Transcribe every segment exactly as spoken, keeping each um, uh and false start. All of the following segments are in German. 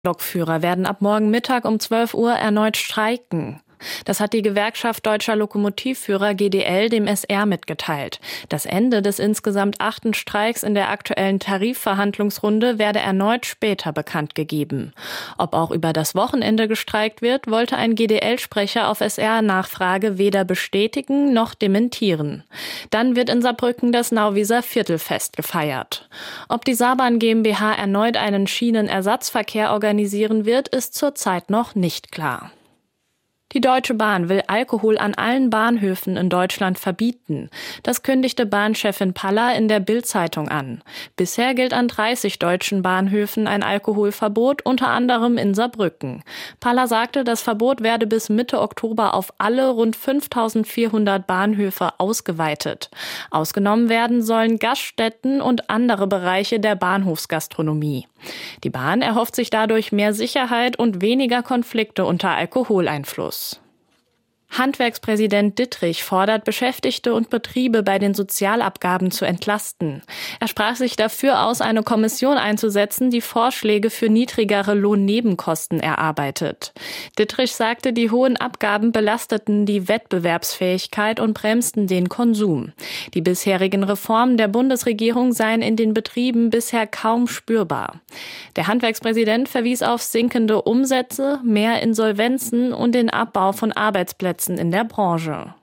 Lokführer werden ab morgen Mittag um zwölf Uhr erneut streiken. Das hat die Gewerkschaft Deutscher Lokomotivführer G D L dem S R mitgeteilt. Das Ende des insgesamt achten Streiks in der aktuellen Tarifverhandlungsrunde werde erneut später bekannt gegeben. Ob auch über das Wochenende gestreikt wird, wollte ein G D L-Sprecher auf S R-Nachfrage weder bestätigen noch dementieren. Dann wird in Saarbrücken das Nauwieser Viertelfest gefeiert. Ob die Saarbahn GmbH erneut einen Schienenersatzverkehr organisieren wird, ist zurzeit noch nicht klar. Die Deutsche Bahn will Alkohol an allen Bahnhöfen in Deutschland verbieten. Das kündigte Bahnchefin Paller in der Bild-Zeitung an. Bisher gilt an dreißig deutschen Bahnhöfen ein Alkoholverbot, unter anderem in Saarbrücken. Paller sagte, das Verbot werde bis Mitte Oktober auf alle rund fünftausendvierhundert Bahnhöfe ausgeweitet. Ausgenommen werden sollen Gaststätten und andere Bereiche der Bahnhofsgastronomie. Die Bahn erhofft sich dadurch mehr Sicherheit und weniger Konflikte unter Alkoholeinfluss. Handwerkspräsident Dittrich fordert Beschäftigte und Betriebe bei den Sozialabgaben zu entlasten. Er sprach sich dafür aus, eine Kommission einzusetzen, die Vorschläge für niedrigere Lohnnebenkosten erarbeitet. Dittrich sagte, die hohen Abgaben belasteten die Wettbewerbsfähigkeit und bremsten den Konsum. Die bisherigen Reformen der Bundesregierung seien in den Betrieben bisher kaum spürbar. Der Handwerkspräsident verwies auf sinkende Umsätze, mehr Insolvenzen und den Abbau von Arbeitsplätzen in der Branche.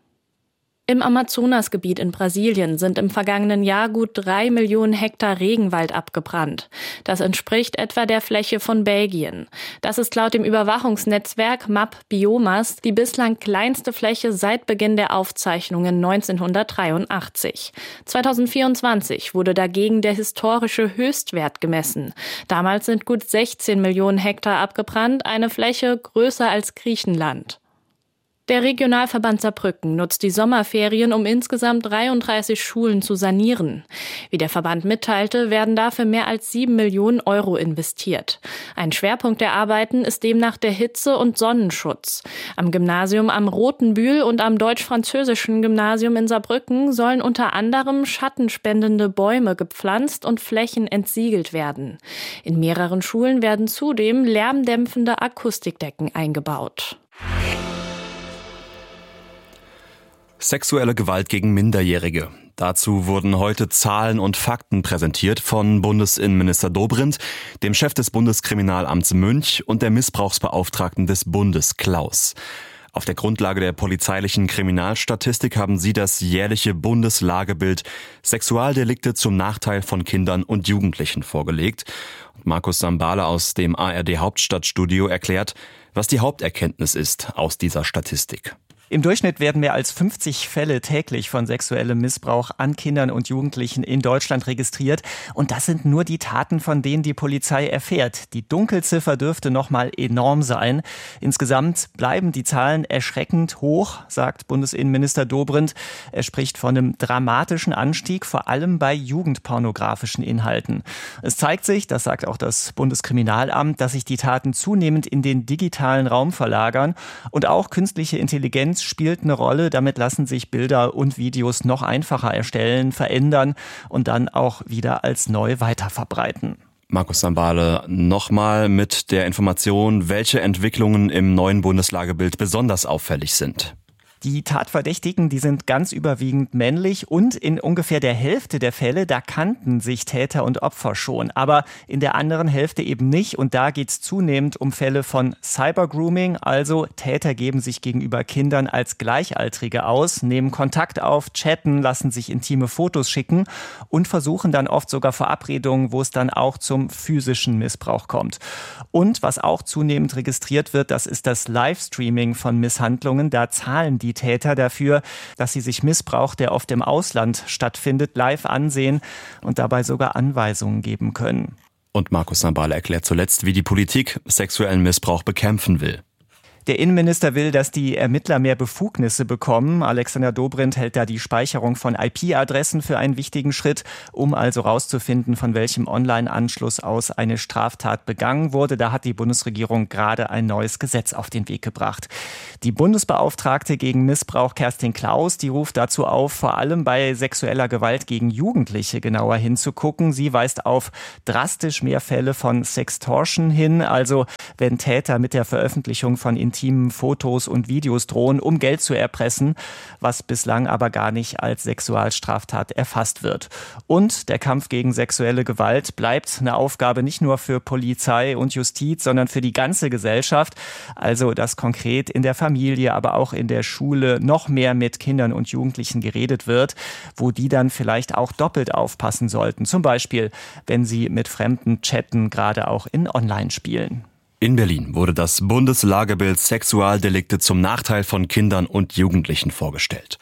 Im Amazonasgebiet in Brasilien sind im vergangenen Jahr gut drei Millionen Hektar Regenwald abgebrannt. Das entspricht etwa der Fläche von Belgien. Das ist laut dem Überwachungsnetzwerk M A P Biomas die bislang kleinste Fläche seit Beginn der Aufzeichnungen neunzehnhundertdreiundachtzig. zweitausendvierundzwanzig wurde dagegen der historische Höchstwert gemessen. Damals sind gut sechzehn Millionen Hektar abgebrannt, eine Fläche größer als Griechenland. Der Regionalverband Saarbrücken nutzt die Sommerferien, um insgesamt dreiunddreißig Schulen zu sanieren. Wie der Verband mitteilte, werden dafür mehr als sieben Millionen Euro investiert. Ein Schwerpunkt der Arbeiten ist demnach der Hitze- und Sonnenschutz. Am Gymnasium am Rotenbühl und am deutsch-französischen Gymnasium in Saarbrücken sollen unter anderem schattenspendende Bäume gepflanzt und Flächen entsiegelt werden. In mehreren Schulen werden zudem lärmdämpfende Akustikdecken eingebaut. Sexuelle Gewalt gegen Minderjährige. Dazu wurden heute Zahlen und Fakten präsentiert von Bundesinnenminister Dobrindt, dem Chef des Bundeskriminalamts Münch und der Missbrauchsbeauftragten des Bundes Klaus. Auf der Grundlage der polizeilichen Kriminalstatistik haben sie das jährliche Bundeslagebild Sexualdelikte zum Nachteil von Kindern und Jugendlichen vorgelegt. Und Markus Sambale aus dem A R D Hauptstadtstudio erklärt, was die Haupterkenntnis ist aus dieser Statistik. Im Durchschnitt werden mehr als fünfzig Fälle täglich von sexuellem Missbrauch an Kindern und Jugendlichen in Deutschland registriert. Und das sind nur die Taten, von denen die Polizei erfährt. Die Dunkelziffer dürfte noch mal enorm sein. Insgesamt bleiben die Zahlen erschreckend hoch, sagt Bundesinnenminister Dobrindt. Er spricht von einem dramatischen Anstieg, vor allem bei jugendpornografischen Inhalten. Es zeigt sich, das sagt auch das Bundeskriminalamt, dass sich die Taten zunehmend in den digitalen Raum verlagern und auch künstliche Intelligenz spielt eine Rolle. Damit lassen sich Bilder und Videos noch einfacher erstellen, verändern und dann auch wieder als neu weiterverbreiten. Markus Sambale nochmal mit der Information, welche Entwicklungen im neuen Bundeslagebild besonders auffällig sind. Die Tatverdächtigen, die sind ganz überwiegend männlich und in ungefähr der Hälfte der Fälle, da kannten sich Täter und Opfer schon. Aber in der anderen Hälfte eben nicht und da geht es zunehmend um Fälle von Cybergrooming. Also Täter geben sich gegenüber Kindern als Gleichaltrige aus, nehmen Kontakt auf, chatten, lassen sich intime Fotos schicken und versuchen dann oft sogar Verabredungen, wo es dann auch zum physischen Missbrauch kommt. Und was auch zunehmend registriert wird, das ist das Livestreaming von Misshandlungen. Da zahlen die Die Täter dafür, dass sie sich Missbrauch, der oft im Ausland stattfindet, live ansehen und dabei sogar Anweisungen geben können. Und Markus Sambale erklärt zuletzt, wie die Politik sexuellen Missbrauch bekämpfen will. Der Innenminister will, dass die Ermittler mehr Befugnisse bekommen. Alexander Dobrindt hält da die Speicherung von I P-Adressen für einen wichtigen Schritt, um also rauszufinden, von welchem Online-Anschluss aus eine Straftat begangen wurde. Da hat die Bundesregierung gerade ein neues Gesetz auf den Weg gebracht. Die Bundesbeauftragte gegen Missbrauch Kerstin Klaus, die ruft dazu auf, vor allem bei sexueller Gewalt gegen Jugendliche genauer hinzugucken. Sie weist auf drastisch mehr Fälle von Sextortion hin, also wenn Täter mit der Veröffentlichung von intimen Fotos und Videos drohen, um Geld zu erpressen, was bislang aber gar nicht als Sexualstraftat erfasst wird. Und der Kampf gegen sexuelle Gewalt bleibt eine Aufgabe nicht nur für Polizei und Justiz, sondern für die ganze Gesellschaft. Also, dass konkret in der Familie, aber auch in der Schule noch mehr mit Kindern und Jugendlichen geredet wird, wo die dann vielleicht auch doppelt aufpassen sollten. Zum Beispiel, wenn sie mit Fremden chatten, gerade auch in Online-Spielen. In Berlin wurde das Bundeslagebild Sexualdelikte zum Nachteil von Kindern und Jugendlichen vorgestellt.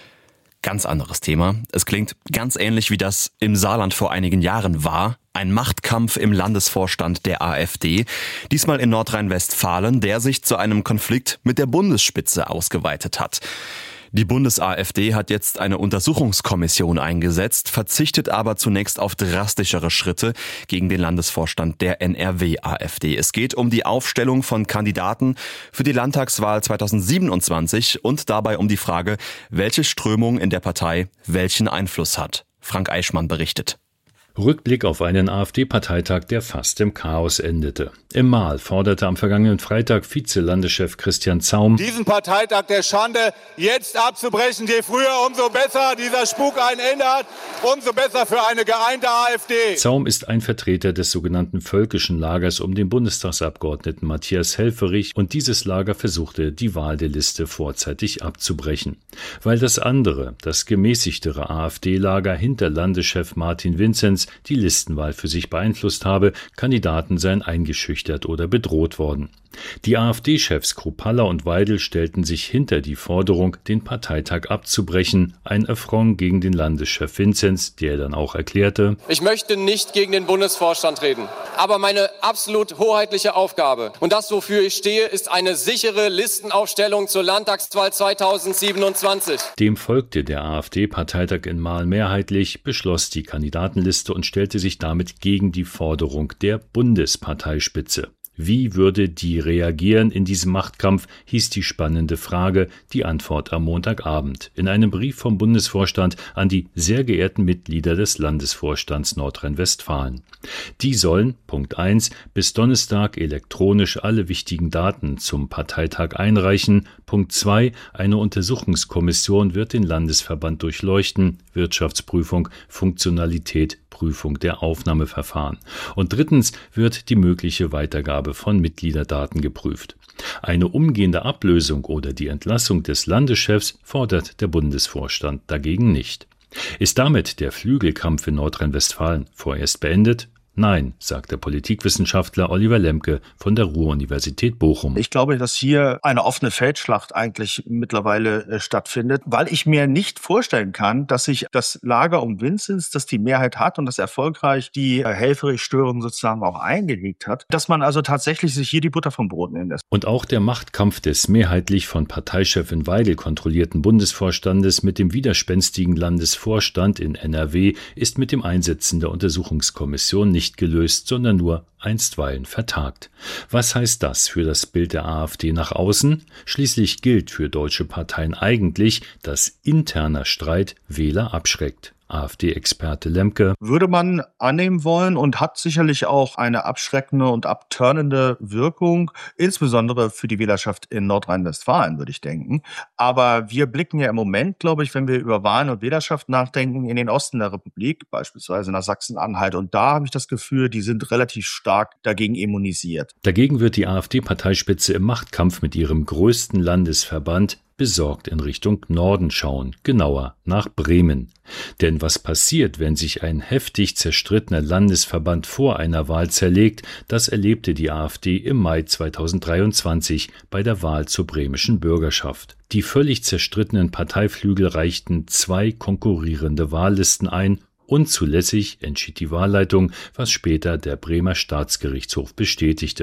Ganz anderes Thema. Es klingt ganz ähnlich wie das im Saarland vor einigen Jahren war. Ein Machtkampf im Landesvorstand der AfD. Diesmal in Nordrhein-Westfalen, der sich zu einem Konflikt mit der Bundesspitze ausgeweitet hat. Die Bundes-AfD hat jetzt eine Untersuchungskommission eingesetzt, verzichtet aber zunächst auf drastischere Schritte gegen den Landesvorstand der N R W-AfD. Es geht um die Aufstellung von Kandidaten für die Landtagswahl zweitausendsiebenundzwanzig und dabei um die Frage, welche Strömung in der Partei welchen Einfluss hat. Frank Eichmann berichtet. Rückblick auf einen AfD-Parteitag, der fast im Chaos endete. Im Mahl forderte am vergangenen Freitag Vize-Landeschef Christian Zaum, diesen Parteitag der Schande jetzt abzubrechen. Je früher, umso besser. Dieser Spuk ein Ende hat, umso besser für eine geeinte AfD. Zaum ist ein Vertreter des sogenannten völkischen Lagers um den Bundestagsabgeordneten Matthias Helfferich und dieses Lager versuchte, die Wahl der Liste vorzeitig abzubrechen. Weil das andere, das gemäßigtere AfD-Lager hinter Landeschef Martin Vinzenz die Listenwahl für sich beeinflusst habe, Kandidaten seien eingeschüchtert oder bedroht worden. Die AfD-Chefs Kruppalla und Weidel stellten sich hinter die Forderung, den Parteitag abzubrechen, ein Affront gegen den Landeschef Vinzenz, der dann auch erklärte: Ich möchte nicht gegen den Bundesvorstand reden, aber meine absolut hoheitliche Aufgabe und das, wofür ich stehe, ist eine sichere Listenaufstellung zur Landtagswahl zweitausendsiebenundzwanzig. Dem folgte der AfD-Parteitag in Mahl mehrheitlich, beschloss die Kandidatenliste und stellte sich damit gegen die Forderung der Bundesparteispitze. Wie würde die reagieren in diesem Machtkampf, hieß die spannende Frage, die Antwort am Montagabend. In einem Brief vom Bundesvorstand an die sehr geehrten Mitglieder des Landesvorstands Nordrhein-Westfalen. Die sollen, Punkt eins, bis Donnerstag elektronisch alle wichtigen Daten zum Parteitag einreichen. Punkt zwei, eine Untersuchungskommission wird den Landesverband durchleuchten. Wirtschaftsprüfung, Funktionalität, Prüfung der Aufnahmeverfahren. Und drittens wird die mögliche Weitergabe von Mitgliederdaten geprüft. Eine umgehende Ablösung oder die Entlassung des Landeschefs fordert der Bundesvorstand dagegen nicht. Ist damit der Flügelkampf in Nordrhein-Westfalen vorerst beendet? Nein, sagt der Politikwissenschaftler Oliver Lemke von der Ruhr-Universität Bochum. Ich glaube, dass hier eine offene Feldschlacht eigentlich mittlerweile äh, stattfindet, weil ich mir nicht vorstellen kann, dass sich das Lager um Vinzenz, das die Mehrheit hat und das erfolgreich die äh, Helfferich-Störung sozusagen auch eingelegt hat, dass man also tatsächlich sich hier die Butter vom Brot nehmen lässt. Und auch der Machtkampf des mehrheitlich von Parteichefin Weidel kontrollierten Bundesvorstandes mit dem widerspenstigen Landesvorstand in N R W ist mit dem Einsetzen der Untersuchungskommission nicht gelöst, sondern nur einstweilen vertagt. Was heißt das für das Bild der AfD nach außen? Schließlich gilt für deutsche Parteien eigentlich, dass interner Streit Wähler abschreckt. AfD-Experte Lemke: Würde man annehmen wollen und hat sicherlich auch eine abschreckende und abturnende Wirkung, insbesondere für die Wählerschaft in Nordrhein-Westfalen, würde ich denken. Aber wir blicken ja im Moment, glaube ich, wenn wir über Wahlen und Wählerschaft nachdenken, in den Osten der Republik, beispielsweise nach Sachsen-Anhalt. Und da habe ich das Gefühl, die sind relativ stark dagegen immunisiert. Dagegen wird die AfD-Parteispitze im Machtkampf mit ihrem größten Landesverband besorgt in Richtung Norden schauen, genauer nach Bremen. Denn was passiert, wenn sich ein heftig zerstrittener Landesverband vor einer Wahl zerlegt, das erlebte die AfD im Mai zweitausenddreiundzwanzig bei der Wahl zur bremischen Bürgerschaft. Die völlig zerstrittenen Parteiflügel reichten zwei konkurrierende Wahllisten ein. Unzulässig entschied die Wahlleitung, was später der Bremer Staatsgerichtshof bestätigte.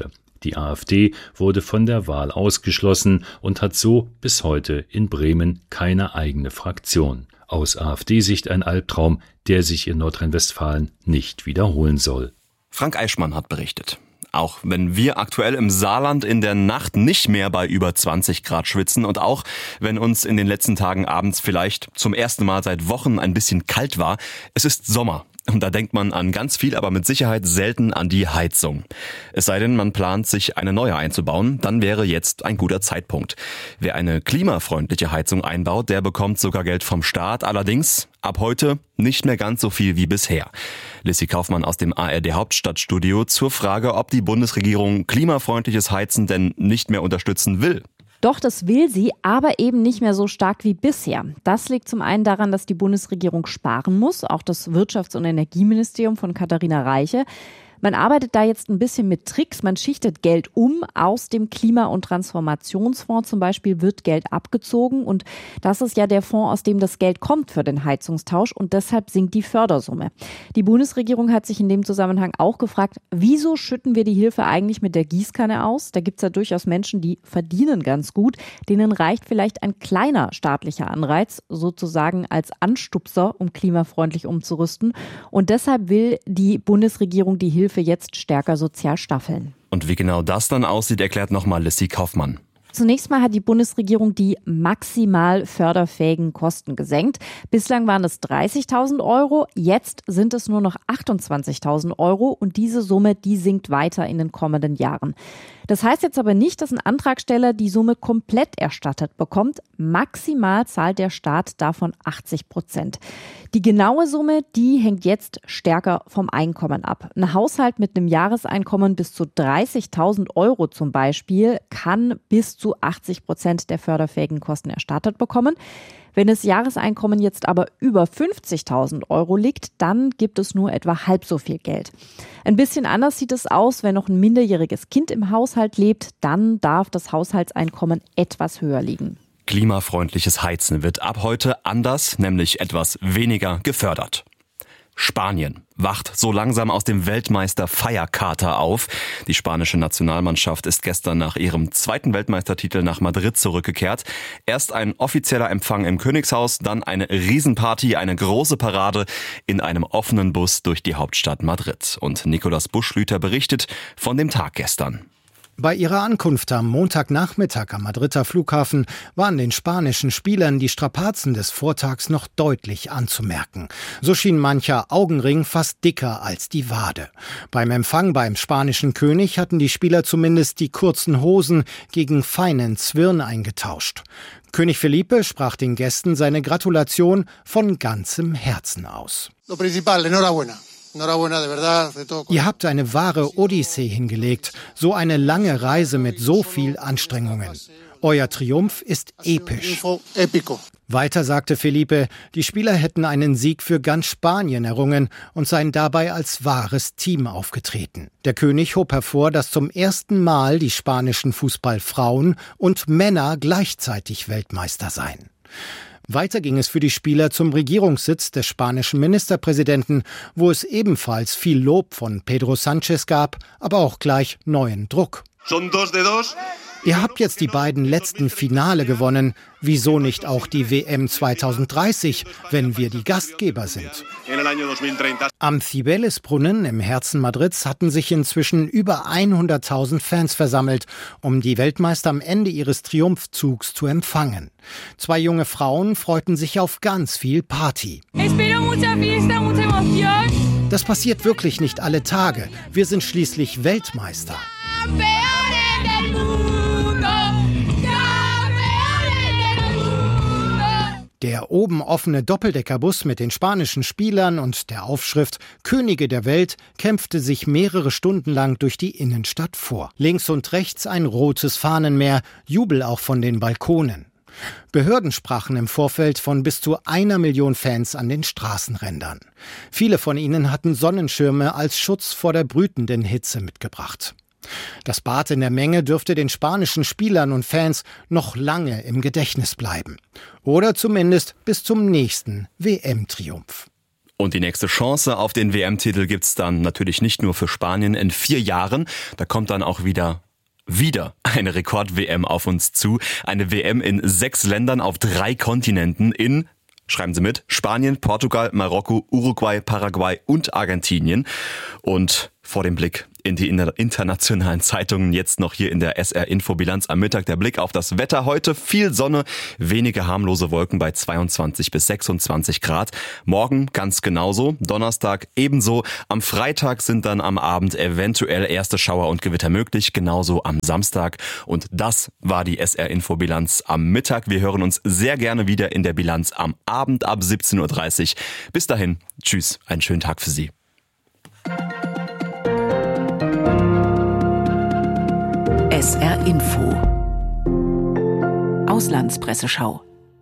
Die AfD wurde von der Wahl ausgeschlossen und hat so bis heute in Bremen keine eigene Fraktion. Aus AfD-Sicht ein Albtraum, der sich in Nordrhein-Westfalen nicht wiederholen soll. Frank Eichmann hat berichtet. Auch wenn wir aktuell im Saarland in der Nacht nicht mehr bei über zwanzig Grad schwitzen und auch wenn uns in den letzten Tagen abends vielleicht zum ersten Mal seit Wochen ein bisschen kalt war, es ist Sommer. Und da denkt man an ganz viel, aber mit Sicherheit selten an die Heizung. Es sei denn, man plant, sich eine neue einzubauen, dann wäre jetzt ein guter Zeitpunkt. Wer eine klimafreundliche Heizung einbaut, der bekommt sogar Geld vom Staat. Allerdings ab heute nicht mehr ganz so viel wie bisher. Lissy Kaufmann aus dem A R D Hauptstadtstudio zur Frage, ob die Bundesregierung klimafreundliches Heizen denn nicht mehr unterstützen will. Doch, das will sie, aber eben nicht mehr so stark wie bisher. Das liegt zum einen daran, dass die Bundesregierung sparen muss, auch das Wirtschafts- und Energieministerium von Katharina Reiche. Man arbeitet da jetzt ein bisschen mit Tricks. Man schichtet Geld um. Aus dem Klima- und Transformationsfonds zum Beispiel wird Geld abgezogen. Und das ist ja der Fonds, aus dem das Geld kommt für den Heizungstausch. Und deshalb sinkt die Fördersumme. Die Bundesregierung hat sich in dem Zusammenhang auch gefragt, wieso schütten wir die Hilfe eigentlich mit der Gießkanne aus? Da gibt es ja durchaus Menschen, die verdienen ganz gut. Denen reicht vielleicht ein kleiner staatlicher Anreiz, sozusagen als Anstupser, um klimafreundlich umzurüsten. Und deshalb will die Bundesregierung die Hilfe jetzt stärker sozial staffeln. Und wie genau das dann aussieht, erklärt nochmal Lissy Kaufmann. Zunächst mal hat die Bundesregierung die maximal förderfähigen Kosten gesenkt. Bislang waren es dreißigtausend Euro, jetzt sind es nur noch achtundzwanzigtausend Euro und diese Summe, die sinkt weiter in den kommenden Jahren. Das heißt jetzt aber nicht, dass ein Antragsteller die Summe komplett erstattet bekommt. Maximal zahlt der Staat davon achtzig Prozent. Die genaue Summe, die hängt jetzt stärker vom Einkommen ab. Ein Haushalt mit einem Jahreseinkommen bis zu dreißigtausend Euro zum Beispiel kann bis zu achtzig Prozent der förderfähigen Kosten erstattet bekommen. Wenn das Jahreseinkommen jetzt aber über fünfzigtausend Euro liegt, dann gibt es nur etwa halb so viel Geld. Ein bisschen anders sieht es aus, wenn noch ein minderjähriges Kind im Haushalt lebt, dann darf das Haushaltseinkommen etwas höher liegen. Klimafreundliches Heizen wird ab heute anders, nämlich etwas weniger gefördert. Spanien wacht so langsam aus dem Weltmeister-Feierkater auf. Die spanische Nationalmannschaft ist gestern nach ihrem zweiten Weltmeistertitel nach Madrid zurückgekehrt. Erst ein offizieller Empfang im Königshaus, dann eine Riesenparty, eine große Parade in einem offenen Bus durch die Hauptstadt Madrid. Und Nikolaus Buschlüter berichtet von dem Tag gestern. Bei ihrer Ankunft am Montagnachmittag am Madrider Flughafen waren den spanischen Spielern die Strapazen des Vortags noch deutlich anzumerken. So schien mancher Augenring fast dicker als die Wade. Beim Empfang beim spanischen König hatten die Spieler zumindest die kurzen Hosen gegen feinen Zwirn eingetauscht. König Felipe sprach den Gästen seine Gratulation von ganzem Herzen aus. Lo principal, enhorabuena. Ihr habt eine wahre Odyssee hingelegt, so eine lange Reise mit so viel Anstrengungen. Euer Triumph ist episch. Weiter sagte Felipe, die Spieler hätten einen Sieg für ganz Spanien errungen und seien dabei als wahres Team aufgetreten. Der König hob hervor, dass zum ersten Mal die spanischen Fußballfrauen und Männer gleichzeitig Weltmeister seien. Weiter ging es für die Spieler zum Regierungssitz des spanischen Ministerpräsidenten, wo es ebenfalls viel Lob von Pedro Sánchez gab, aber auch gleich neuen Druck. Ihr habt jetzt die beiden letzten Finale gewonnen. Wieso nicht auch die W M zweitausenddreißig, wenn wir die Gastgeber sind? Am Cibeles-Brunnen im Herzen Madrids hatten sich inzwischen über hunderttausend Fans versammelt, um die Weltmeister am Ende ihres Triumphzugs zu empfangen. Zwei junge Frauen freuten sich auf ganz viel Party. Das passiert wirklich nicht alle Tage. Wir sind schließlich Weltmeister. Der oben offene Doppeldeckerbus mit den spanischen Spielern und der Aufschrift Könige der Welt kämpfte sich mehrere Stunden lang durch die Innenstadt vor. Links und rechts ein rotes Fahnenmeer, Jubel auch von den Balkonen. Behörden sprachen im Vorfeld von bis zu einer Million Fans an den Straßenrändern. Viele von ihnen hatten Sonnenschirme als Schutz vor der brütenden Hitze mitgebracht. Das Bad in der Menge dürfte den spanischen Spielern und Fans noch lange im Gedächtnis bleiben. Oder zumindest bis zum nächsten W M-Triumph. Und die nächste Chance auf den W M-Titel gibt's dann natürlich nicht nur für Spanien in vier Jahren. Da kommt dann auch wieder wieder eine Rekord-W M auf uns zu. Eine W M in sechs Ländern auf drei Kontinenten in, schreiben Sie mit, Spanien, Portugal, Marokko, Uruguay, Paraguay und Argentinien. Und vor dem Blick in die internationalen Zeitungen jetzt noch hier in der S R-Info-Bilanz am Mittag der Blick auf das Wetter. Heute viel Sonne, wenige harmlose Wolken bei zweiundzwanzig bis sechsundzwanzig Grad. Morgen ganz genauso, Donnerstag ebenso. Am Freitag sind dann am Abend eventuell erste Schauer und Gewitter möglich, genauso am Samstag. Und das war die S R-Info-Bilanz am Mittag. Wir hören uns sehr gerne wieder in der Bilanz am Abend ab siebzehn Uhr dreißig. Bis dahin, tschüss, einen schönen Tag für Sie. S R Info Auslandspresseschau.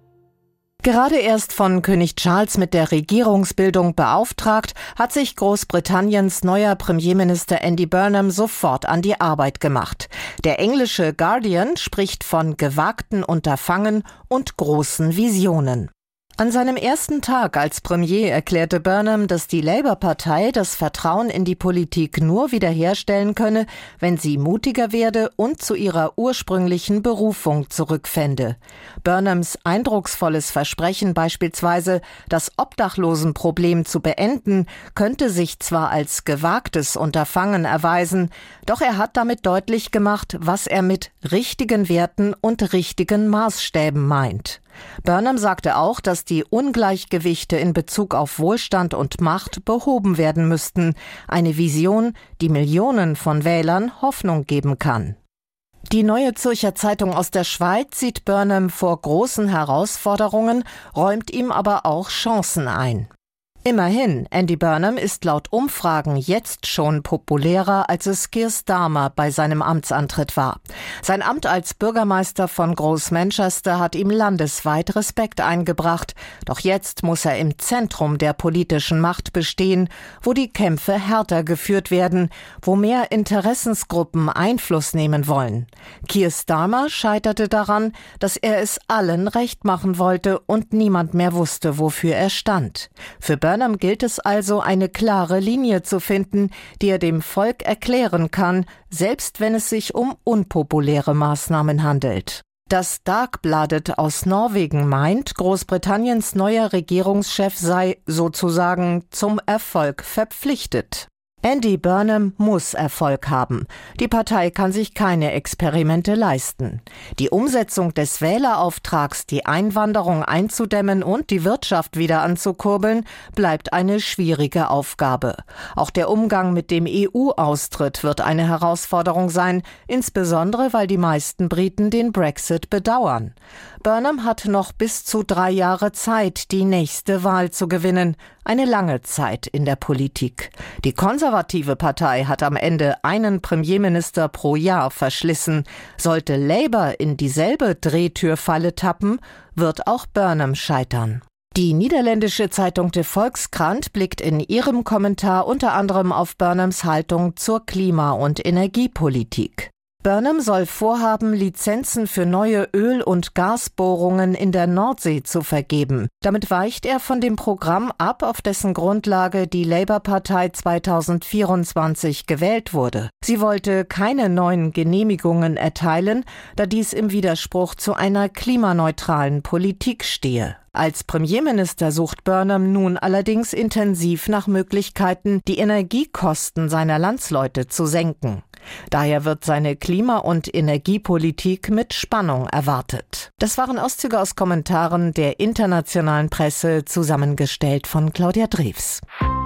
Gerade erst von König Charles mit der Regierungsbildung beauftragt, hat sich Großbritanniens neuer Premierminister Andy Burnham sofort an die Arbeit gemacht. Der englische Guardian spricht von gewagten Unterfangen und großen Visionen. An seinem ersten Tag als Premier erklärte Burnham, dass die Labour-Partei das Vertrauen in die Politik nur wiederherstellen könne, wenn sie mutiger werde und zu ihrer ursprünglichen Berufung zurückfände. Burnhams eindrucksvolles Versprechen beispielsweise, das Obdachlosenproblem zu beenden, könnte sich zwar als gewagtes Unterfangen erweisen, doch er hat damit deutlich gemacht, was er mit richtigen Werten und richtigen Maßstäben meint. Burnham sagte auch, dass die Ungleichgewichte in Bezug auf Wohlstand und Macht behoben werden müssten. Eine Vision, die Millionen von Wählern Hoffnung geben kann. Die Neue Zürcher Zeitung aus der Schweiz sieht Burnham vor großen Herausforderungen, räumt ihm aber auch Chancen ein. Immerhin, Andy Burnham ist laut Umfragen jetzt schon populärer, als es Keir Starmer bei seinem Amtsantritt war. Sein Amt als Bürgermeister von Groß-Manchester hat ihm landesweit Respekt eingebracht. Doch jetzt muss er im Zentrum der politischen Macht bestehen, wo die Kämpfe härter geführt werden, wo mehr Interessensgruppen Einfluss nehmen wollen. Keir Starmer scheiterte daran, dass er es allen recht machen wollte und niemand mehr wusste, wofür er stand. Für Burnham gilt es also, eine klare Linie zu finden, die er dem Volk erklären kann, selbst wenn es sich um unpopuläre Maßnahmen handelt. Das Dagbladet aus Norwegen meint, Großbritanniens neuer Regierungschef sei sozusagen zum Erfolg verpflichtet. Andy Burnham muss Erfolg haben. Die Partei kann sich keine Experimente leisten. Die Umsetzung des Wählerauftrags, die Einwanderung einzudämmen und die Wirtschaft wieder anzukurbeln, bleibt eine schwierige Aufgabe. Auch der Umgang mit dem E U-Austritt wird eine Herausforderung sein, insbesondere weil die meisten Briten den Brexit bedauern. Burnham hat noch bis zu drei Jahre Zeit, die nächste Wahl zu gewinnen. Eine lange Zeit in der Politik. Die konservative Partei hat am Ende einen Premierminister pro Jahr verschlissen. Sollte Labour in dieselbe Drehtürfalle tappen, wird auch Burnham scheitern. Die niederländische Zeitung De Volkskrant blickt in ihrem Kommentar unter anderem auf Burnhams Haltung zur Klima- und Energiepolitik. Burnham soll vorhaben, Lizenzen für neue Öl- und Gasbohrungen in der Nordsee zu vergeben. Damit weicht er von dem Programm ab, auf dessen Grundlage die Labour-Partei zweitausendvierundzwanzig gewählt wurde. Sie wollte keine neuen Genehmigungen erteilen, da dies im Widerspruch zu einer klimaneutralen Politik stehe. Als Premierminister sucht Burnham nun allerdings intensiv nach Möglichkeiten, die Energiekosten seiner Landsleute zu senken. Daher wird seine Klima- und Energiepolitik mit Spannung erwartet. Das waren Auszüge aus Kommentaren der internationalen Presse, zusammengestellt von Claudia Drews.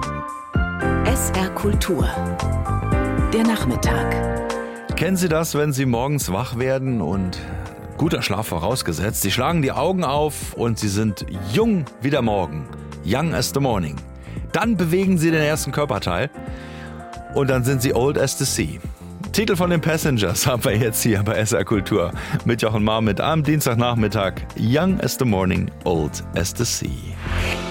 S R Kultur. Der Nachmittag. Kennen Sie das, wenn Sie morgens wach werden und guter Schlaf vorausgesetzt, Sie schlagen die Augen auf und Sie sind jung wie der Morgen. Young as the morning. Dann bewegen Sie den ersten Körperteil und dann sind Sie old as the sea. Titel von den Passengers haben wir jetzt hier bei S R Kultur mit Jochen Marmit am Dienstagnachmittag. Young as the morning, old as the sea.